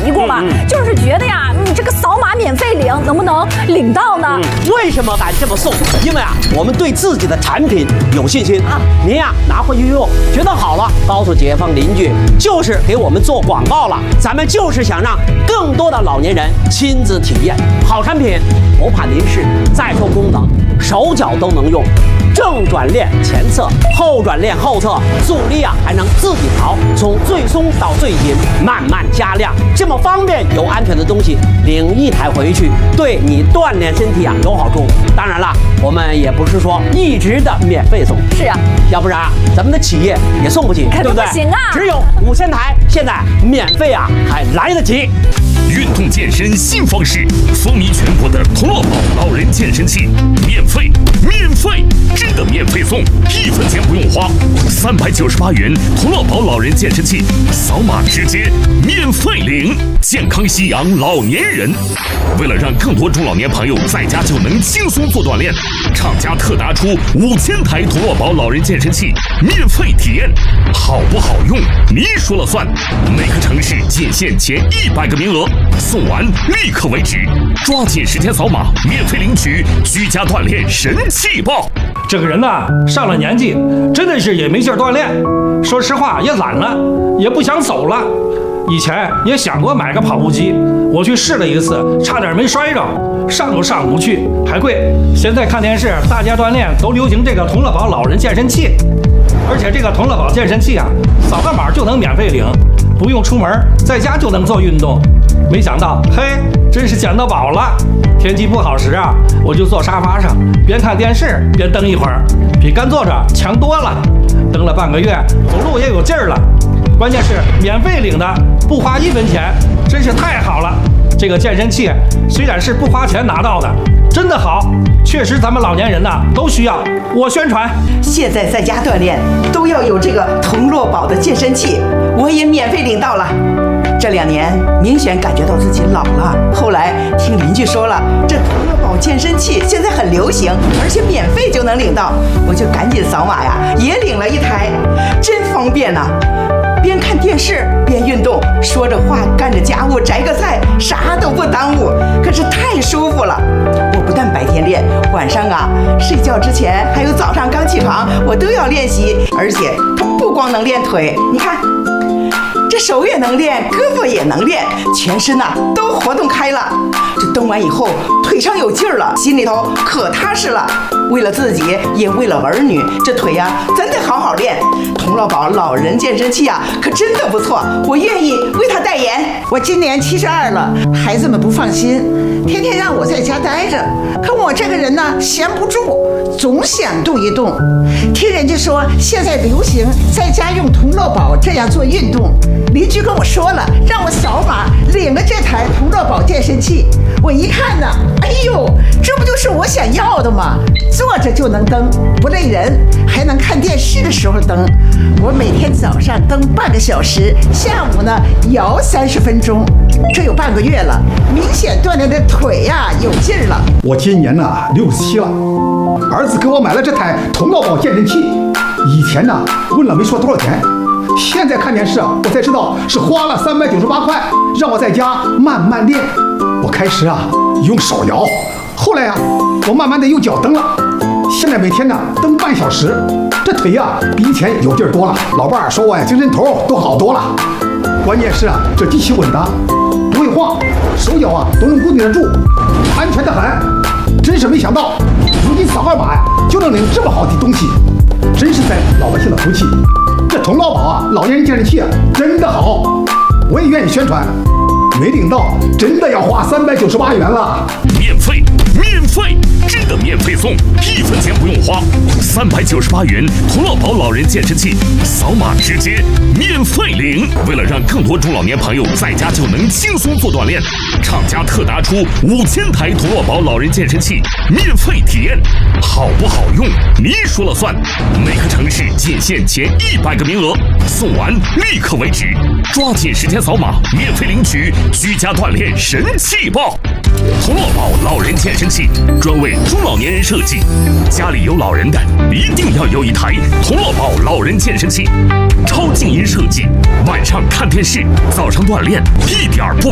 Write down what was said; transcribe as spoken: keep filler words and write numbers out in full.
疑过嘛，嗯、就是觉得呀，你这个扫码免费领能不能领到呢？ 嗯、为什么敢这么送？因为啊，我们对自己的产品有信心啊。您呀拿回去用，觉得好了，告诉街坊邻居，就是给我们做广告了。咱们就是想让更多的老年人亲自体验好产品，不怕您是。再说功能，手脚都能用。正转链前侧，后转链后侧，阻力啊还能自己调，从最松到最紧，慢慢加量，这么方便又安全的东西，领一台回去，对你锻炼身体啊有好处。当然了，我们也不是说一直的免费送， 是啊， 要不然咱们的企业也送不起，对不对？ 不行啊， 只有五千台，现在免费啊还来得及。 运动健身新方式，风靡全国的童乐宝老人健身器，免费，免费，真的免费送，一分钱不用花，三百九十八元童乐宝老人健身器，扫码直接免费领，健康夕阳老年人。为了让更多中老年朋友在家就能轻松做锻炼，厂家特拿出五千台童乐宝老人健身器免费体验，好不好用你说了算。每个城市仅限前一百个名额，送完立刻为止，抓紧时间扫码免费领取居家锻炼神器包。 这个人呐，上了年纪，真的是也没劲儿锻炼，说实话也懒了，也不想走了。以前也想过买个跑步机，我去试了一次，差点没摔着，上都上不去，还贵。现在看电视，大家锻炼都流行这个童乐宝老人健身器，而且这个童乐宝健身器啊，扫个码就能免费领，不用出门，在家就能做运动。没想到，嘿，真是捡到宝了！天气不好时啊，我就坐沙发上，边看电视边蹬一会儿，比干坐着强多了。蹬了半个月，走路也有劲儿了。关键是免费领的，不花一分钱，真是太好了。这个健身器虽然是不花钱拿到的，真的好，确实咱们老年人呐、啊、都需要。我宣传， 现在在家锻炼都要有这个童乐宝的健身器，我也免费领到了。这两年明显感觉到自己老了，后来听邻居说了，这童乐宝健身器现在很流行，而且免费就能领到，我就赶紧扫码呀，也领了一台，真方便呐、啊！边看电视边运动，说着话干着家务，摘个菜，啥都不耽误，可是太舒服了。我不但白天练，晚上啊睡觉之前还有早上刚起床，我都要练习，而且它不光能练腿，你看。这手也能练，胳膊也能练，全身呐、啊、都活动开了。这蹬完以后，腿上有劲儿了，心里头可踏实了。为了自己，也为了儿女，这腿呀、啊、真得好好练。童乐宝老人健身器啊，可真的不错，我愿意为他代言。 我今年七十二了，孩子们不放心，天天让我在家待着。可我这个人呢，闲不住，总想动一动。听人家说现在流行在家用童乐宝这样做运动。邻居跟我说了，让我扫码领了这台童乐宝健身器。我一看呢，哎呦，这不就是我想要的吗？坐着就能蹬，不累人，还能看电视的时候蹬。我每天早上蹬半个小时，下午呢摇三十分钟，这有半个月了，明显锻炼的腿呀、啊、有劲儿了。 我今年呢六十七了，儿子给我买了这台童乐宝健身器，以前呢问了没说多少钱。现在看电视啊，我才知道是花了三百九十八块，让我在家慢慢练。我开始啊用手摇，后来啊我慢慢的用脚蹬了。现在每天呢蹬半小时，这腿啊比以前有劲儿多了。老伴儿说我呀精神头都好多了。关键是啊这机器稳当，不会晃，手脚啊都能固定得住，安全得很。真是没想到，如今扫个码呀就能领这么好的东西，真是在老百姓的福气。这童乐宝啊，老年人健身器啊，真的好，我也愿意宣传。没领到，真的要花三百九十八元了。 免费，免费，真的免费送，一分钱不用花，三百九十八元童乐宝老人健身器，扫码直接免费领。为了让更多中老年朋友在家就能轻松做锻炼，厂家特拿出五千台童乐宝老人健身器免费体验，好不好用你说了算。每个城市仅限前一百个名额，送完立刻为止，抓紧时间扫码免费领取居家锻炼神器包。童乐宝老人健身器专为中老年人设计，家里有老人的一定要有一台童乐宝老人健身器，超静音设计，晚上看电视，早上锻炼一点不